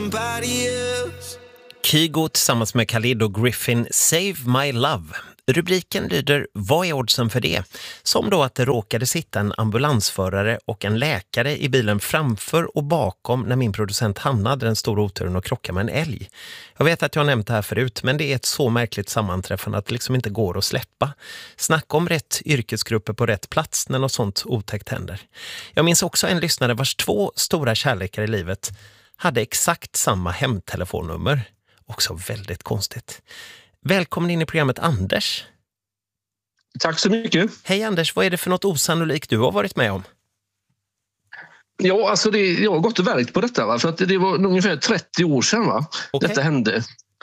somebody else. Kygo tillsammans med Khalid och Griffin, Save My Love. Rubriken lyder, vad är oddsen för det? Som då att det råkade sitta en ambulansförare och en läkare i bilen framför och bakom när min producent Hanna hade den stora oturen att krocka med en älg. Jag vet att jag har nämnt det här förut, men det är ett så märkligt sammanträffande att det liksom inte går att släppa. Snacka om rätt yrkesgrupper på rätt plats när något sånt otäckt händer. Jag minns också en lyssnare vars 2 stora kärlekar i livet hade exakt samma hemtelefonnummer. Också väldigt konstigt. Välkommen in i programmet, Anders. Tack så mycket. Hej Anders, vad är det för något osannolikt du har varit med om? Ja, alltså jag har gått och verkt på detta. Va? För att det var ungefär 30 år sedan detta hände.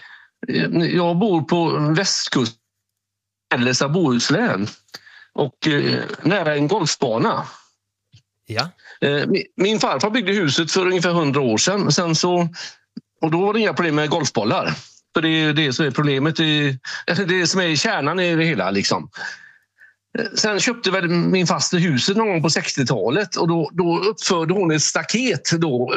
Jag bor på västkusten, Mellersta Bohuslän, och nära en golfbana. Ja. Min farfar byggde huset för ungefär 100 år sedan. Och då var det inga problem med golfbollar. För det är det som är problemet, det som är kärnan i det hela. Liksom. Sen köpte väl min faster huset någon gång på 60-talet och då uppförde hon ett staket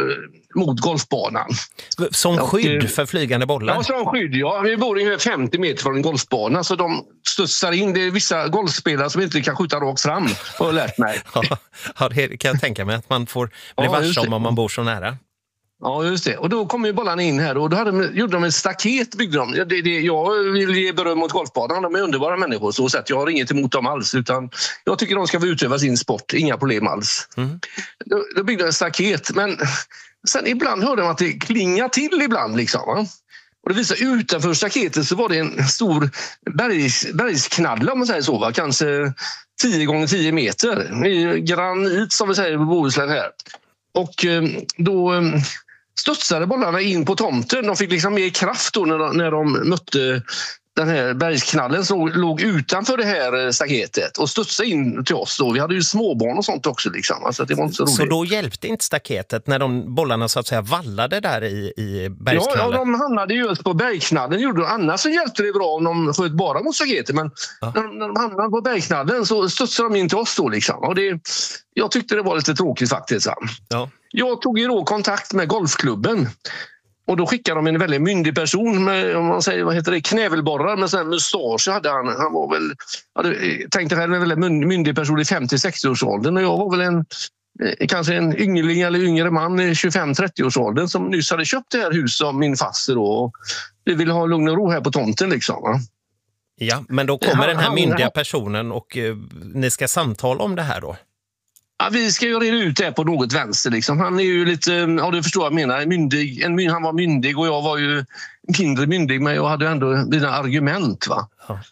mot golfbanan. Som skydd för flygande bollar? Ja, som skydd. Ja. Vi bor ungefär 50 meter från en golfbana så de studsar in. Det är vissa golfspelare som inte kan skjuta rakt fram, har jag lärt mig. Ja, det kan jag tänka mig att man får bli varse om man bor så nära. Ja, just det. Och då kom ju bollarna in här och då gjorde de ett staket, byggde de. Jag vill ge beröm mot golfbanan, de är underbara människor så sätt. Jag har inget emot dem alls utan jag tycker de ska få utöva sin sport, inga problem alls. Mm. Då byggde de ett staket, men sen ibland hörde man att det klingar till ibland liksom. Va? Och det visade utanför staketet så var det en stor bergsknaddla om man säger så, va? Kanske 10 gånger 10 meter. Granit som vi säger på Bohuslän här. Och då studsade bollarna in på tomten. De fick liksom mer kraft då när de mötte den här bergsknallen som låg utanför det här staketet och studsade in till oss då. Vi hade ju småbarn och sånt också liksom. Alltså det var inte så roligt. Så då hjälpte inte staketet när de bollarna så att säga vallade där i bergsknallen? Ja, de hamnade just på bergsknallen. Annars så hjälpte det bra om de sköt bara mot staketet. Men när de hamnade på bergsknallen så studsade de in till oss då liksom. Och jag tyckte det var lite tråkigt faktiskt. Ja. Jag tog ju då kontakt med golfklubben. Och då skickade de en väldigt myndig person med, om man säger, knävelborrar med sån här mustasch hade han. Han var väl, tänkte själv en väldigt myndig person i 50-60-årsåldern. Och jag var väl kanske en yngling eller yngre man i 25-30-årsåldern som nyss hade köpt det här huset av min faster då. Och vi ville ha lugn och ro här på tomten liksom. Va? Ja, men då kommer den här myndiga personen och ni ska samtala om det här då? Ja, vi ska ju reda ut det på något vänster. Liksom. Han är ju lite, ja du förstår vad jag menar, myndig. Han var myndig och jag var ju mindre myndig men jag hade ändå mina argument. Va?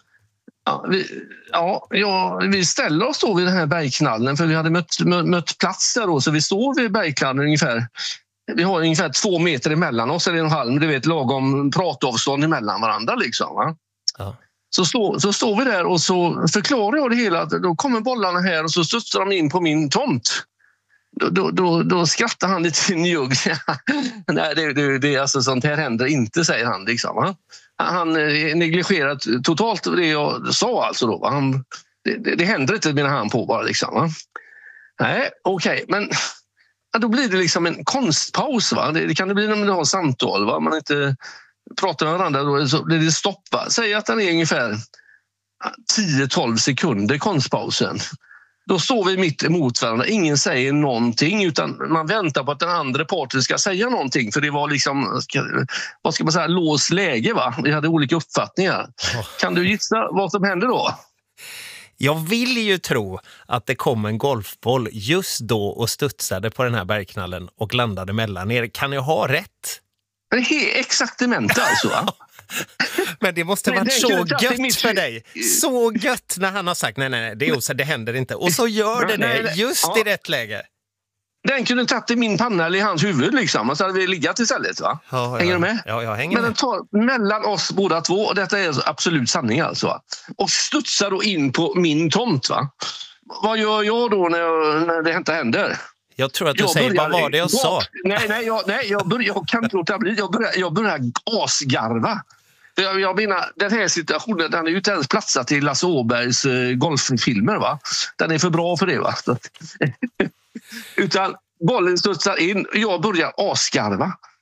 Ja. Vi ställer oss då vid den här bergknallen för vi hade mött plats där då så vi står vid bergknallen ungefär. Vi har ungefär 2 meter emellan oss eller 1,5, du vet, lagom pratavstånd emellan varandra liksom. Va? Ja. Så står vi där och så förklarar jag det hela. Då kommer bollarna här och så studsar de in på min tomt. Då skrattar han lite njugg. Nej, det är alltså sånt här händer inte, säger han. Liksom. Han negligerat totalt det jag sa alltså då. Det händer inte, menar han på bara. Liksom. Nej, okej. Men då blir det liksom en konstpaus. Va? Det kan det bli när man har samtal. Va? Man inte pratar med varandra då, så blir det stopp. Va? Säg att den är ungefär 10-12 sekunder konstpausen. Då står vi mitt emot varandra. Ingen säger någonting utan man väntar på att den andra parten ska säga någonting. För det var liksom, vad ska man säga, låst läge. Va? Vi hade olika uppfattningar. Kan du gissa vad som hände då? Jag vill ju tro att det kom en golfboll just då och studsade på den här bergknallen och landade mellan er. Kan jag ha rätt? Det är exaktamente alltså. Va? Men det måste ha varit så gött för dig. Så gött när han har sagt nej, det händer inte. Och så gör det just i rätt läge. Den kunde tagit i min panna eller i hans huvud liksom. Och så hade vi liggat istället, va? Hänger du med? Ja, jag hänger med. Men den tar mellan oss båda två, och detta är absolut sanning alltså. Och studsar då in på min tomt, va? Vad gör jag då när det inte händer? Jag tror att du säger, vad var det jag sa? Nej, jag kan inte låta bli. Jag börjar asgarva. Jag menar, den här situationen, den är ju inte ens platsat till Lasse Åbergs golffilmer, va? Den är för bra för det, va? Utan bollen studsar in och jag börjar asgarva.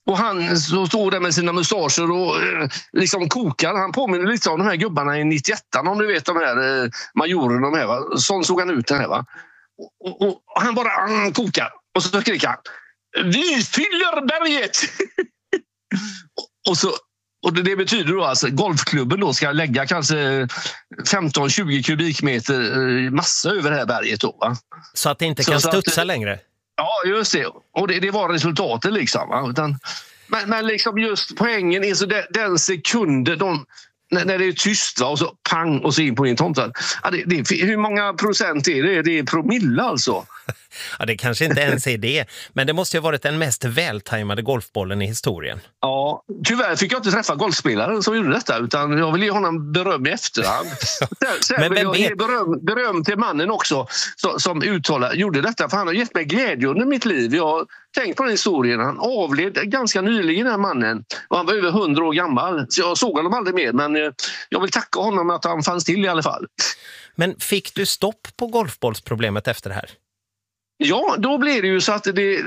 Och han så står där med sina mustascher och liksom kokar. Han påminner lite om de här gubbarna i 91, om du vet de här majorerna. De här, va? Sån såg han ut den här, va? Och han bara kokar. Och så skriker han: vi fyller berget! Och det betyder då alltså golfklubben då ska lägga kanske 15-20 kubikmeter massa över det här berget då, va? Så att det inte kan studsa längre? Ja, just det. Och det var resultatet liksom, va? Men liksom just poängen är så den sekunden när det är tyst, va? Och så pang och så in på en tomten. Ja, hur många procent är det? Det är promille alltså. Ja, det kanske inte ens är det. Men det måste ju ha varit den mest vältajmade golfbollen i historien. Ja, tyvärr fick jag inte träffa golfspelaren som gjorde detta, utan jag vill ge honom beröm i efterhand. Sen men vill jag ge vet... beröm till mannen också som gjorde detta, för han har gett mig glädje under mitt liv. Jag har tänkt på den historien. Han avled ganska nyligen, den här mannen, och han var över 100 år gammal. Så jag såg honom aldrig mer, men jag vill tacka honom att han fanns till i alla fall. Men fick du stopp på golfbollsproblemet efter det här? Ja, då blir det ju så att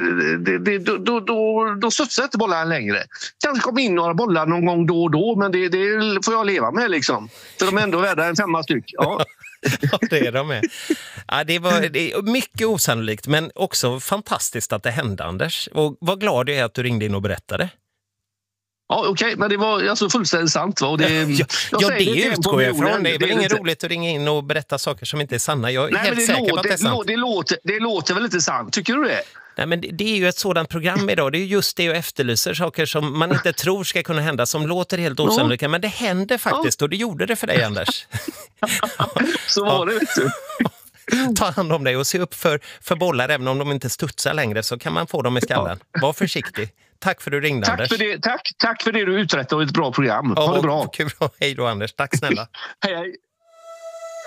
då studsar inte bollarna längre. Kanske kom in några bollar någon gång då och då, men det får jag leva med liksom. För de är ändå värda en 5 styck. Ja. Ja, det är de med. Ja, det är mycket osannolikt, men också fantastiskt att det hände, Anders. Och vad glad jag är att du ringde in och berättade. Ja, okej, men det var alltså fullständigt sant. Va? Och det utgår jag ifrån. Det är väl inget roligt att ringa in och berätta saker som inte är sanna. Jag är helt säker på att det är sant. Det låter väl inte sant, tycker du det? Nej, men det är ju ett sådant program idag. Det är just det jag efterlyser. Saker som man inte tror ska kunna hända, som låter helt osannolika. Men det händer faktiskt, och det gjorde det för dig, Anders. Så var det, vet du. Ta hand om dig och se upp för bollar, även om de inte studsar längre, så kan man få dem i skallen. Var försiktig. Tack för att du ringde, Anders. Tack för det du uträttade och ett bra program. Ha det bra. Hej då, Anders. Tack snälla. Hej.